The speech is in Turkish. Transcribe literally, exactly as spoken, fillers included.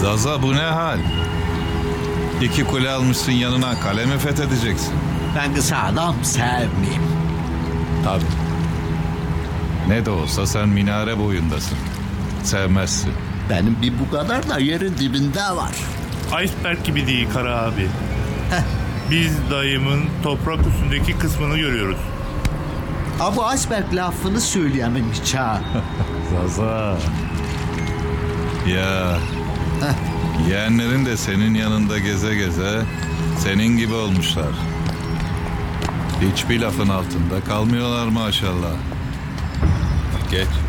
Zaza bu ne hal? İki kule almışsın yanına, kale mi fethedeceksin? Ben kısa adam sevmeyeyim. Tabii. Ne de olsa sen minare boyundasın. Sevmezsin. Benim bir bu kadar da yerin dibinde var. Iceberg gibi değil Kara abi. Biz dayımın toprak üstündeki kısmını görüyoruz. Ha bu iceberg lafını söyleyemem hiç ha. Zaza. Ya. Yeğenlerin de senin yanında geze geze senin gibi olmuşlar. Hiçbir lafın altında kalmıyorlar maşallah. Geç.